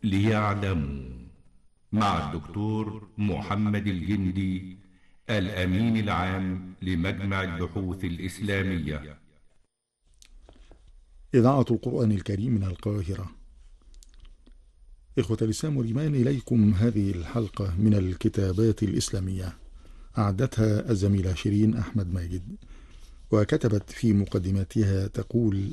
ليعلموا، مع الدكتور محمد الجندي، الأمين العام لمجمع البحوث الإسلامية. إذاعة القرآن الكريم من القاهرة. إخوة الإسلام والإيمان، إليكم هذه الحلقة من الكتابات الإسلامية، أعدتها الزميلة شيرين أحمد ماجد، وكتبت في مقدمتها تقول: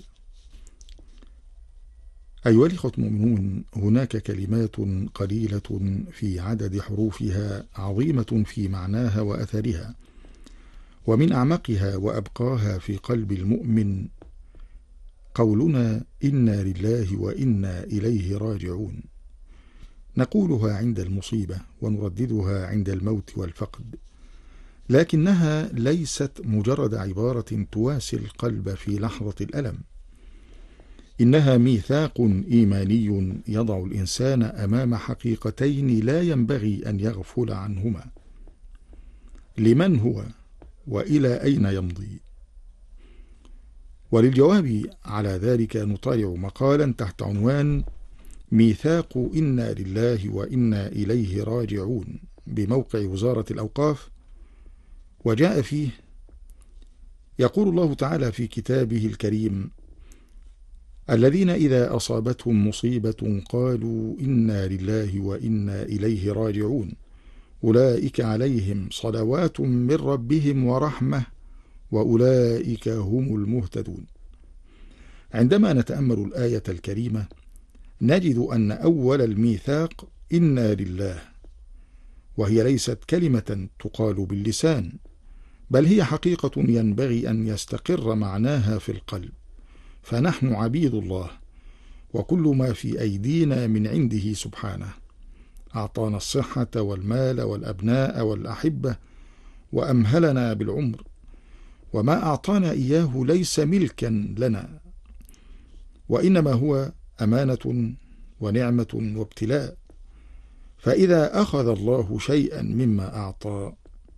أيها الإخوة المؤمنون، هناك كلمات قليلة في عدد حروفها عظيمة في معناها وأثرها، ومن أعمقها وأبقاها في قلب المؤمن قولنا إنا لله وإنا إليه راجعون. نقولها عند المصيبة ونرددها عند الموت والفقد، لكنها ليست مجرد عبارة تواسي القلب في لحظة الألم، إنها ميثاق إيماني يضع الإنسان أمام حقيقتين لا ينبغي أن يغفل عنهما: لمن هو وإلى أين يمضي. وللجواب على ذلك نطالع مقالا تحت عنوان ميثاق إنا لله وإنا إليه راجعون بموقع وزارة الأوقاف، وجاء فيه: يقول الله تعالى في كتابه الكريم: الذين إذا أصابتهم مصيبة قالوا إنا لله وإنا إليه راجعون أولئك عليهم صلوات من ربهم ورحمة وأولئك هم المهتدون. عندما نتأمل الآية الكريمة نجد أن أول الميثاق إنا لله، وهي ليست كلمة تقال باللسان، بل هي حقيقة ينبغي أن يستقر معناها في القلب، فنحن عبيد الله، وكل ما في أيدينا من عنده سبحانه. أعطانا الصحة والمال والأبناء والأحبة وأمهلنا بالعمر، وما أعطانا إياه ليس ملكا لنا، وإنما هو أمانة ونعمة وابتلاء. فإذا أخذ الله شيئا مما أعطى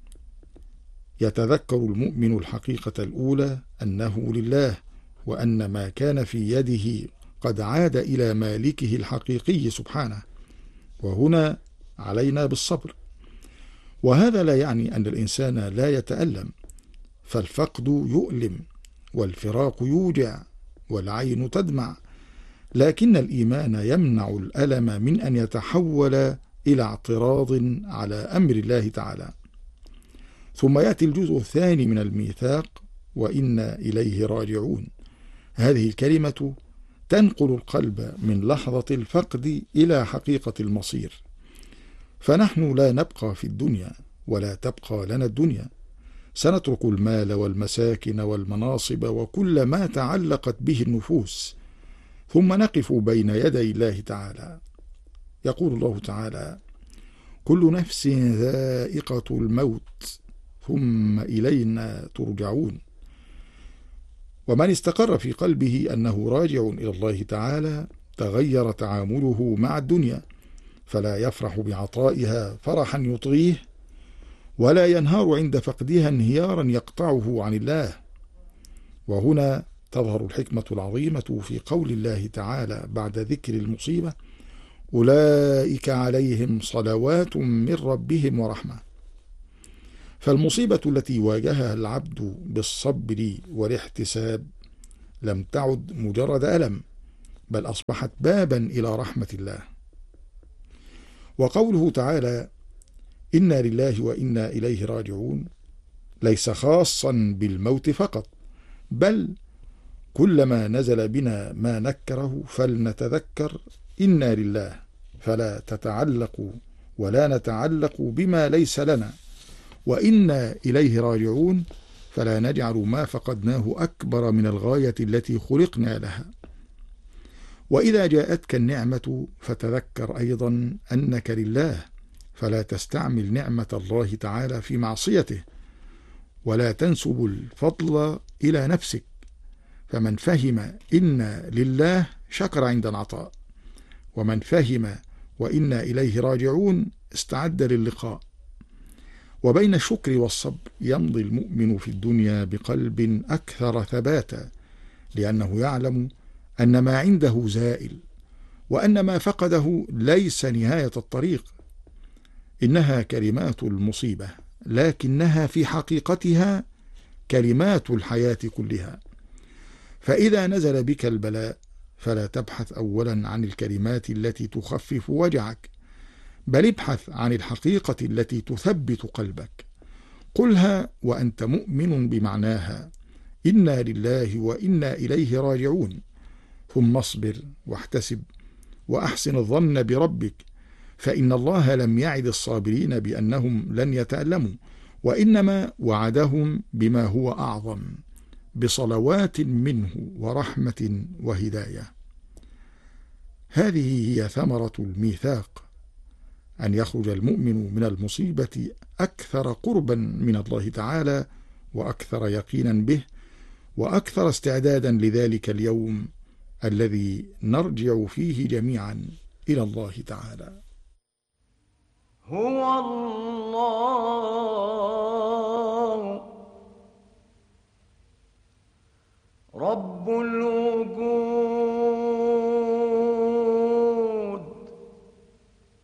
يتذكر المؤمن الحقيقة الأولى أنه لله، وأن ما كان في يده قد عاد إلى مالكه الحقيقي سبحانه، وهنا علينا بالصبر. وهذا لا يعني أن الإنسان لا يتألم، فالفقد يؤلم والفراق يوجع والعين تدمع، لكن الإيمان يمنع الألم من أن يتحول إلى اعتراض على أمر الله تعالى. ثم يأتي الجزء الثاني من الميثاق: وإنا إليه راجعون. هذه الكلمة تنقل القلب من لحظة الفقد إلى حقيقة المصير، فنحن لا نبقى في الدنيا ولا تبقى لنا الدنيا، سنترك المال والمساكن والمناصب وكل ما تعلقت به النفوس، ثم نقف بين يدي الله تعالى. يقول الله تعالى: كل نفس ذائقة الموت ثم إلينا ترجعون. ومن استقر في قلبه أنه راجع إلى الله تعالى تغير تعامله مع الدنيا، فلا يفرح بعطائها فرحا يطغيه، ولا ينهار عند فقدها انهيارا يقطعه عن الله. وهنا تظهر الحكمة العظيمة في قول الله تعالى بعد ذكر المصيبة: أولئك عليهم صلوات من ربهم ورحمة. فالمصيبة التي واجهها العبد بالصبر والاحتساب لم تعد مجرد ألم، بل أصبحت بابا إلى رحمة الله. وقوله تعالى: إنا لله وإنا إليه راجعون ليس خاصا بالموت فقط، بل كلما نزل بنا ما نكره فلنتذكر إنا لله، فلا تتعلق ولا نتعلق بما ليس لنا، وإنا إليه راجعون فلا نجعل ما فقدناه أكبر من الغاية التي خلقنا لها. وإذا جاءتك النعمة فتذكر أيضا أنك لله، فلا تستعمل نعمة الله تعالى في معصيته، ولا تنسب الفضل إلى نفسك. فمن فهم إنا لله شكر عند العطاء، ومن فهم وإنا إليه راجعون استعد للقاء. وبين الشكر والصبر يمضي المؤمن في الدنيا بقلب أكثر ثباتا، لأنه يعلم أن ما عنده زائل، وأن ما فقده ليس نهاية الطريق، إنها كلمات المصيبة، لكنها في حقيقتها كلمات الحياة كلها. فإذا نزل بك البلاء فلا تبحث أولا عن الكلمات التي تخفف وجعك، بل ابحث عن الحقيقة التي تثبت قلبك. قلها وأنت مؤمن بمعناها: إنا لله وإنا إليه راجعون. ثم اصبر واحتسب وأحسن الظن بربك، فإن الله لم يعد الصابرين بأنهم لن يتألموا، وإنما وعدهم بما هو أعظم، بصلوات منه ورحمة وهداية. هذه هي ثمرة الميثاق، أن يخرج المؤمن من المصيبة أكثر قربا من الله تعالى، وأكثر يقينا به، وأكثر استعدادا لذلك اليوم الذي نرجع فيه جميعا إلى الله تعالى. هو الله رب الوجود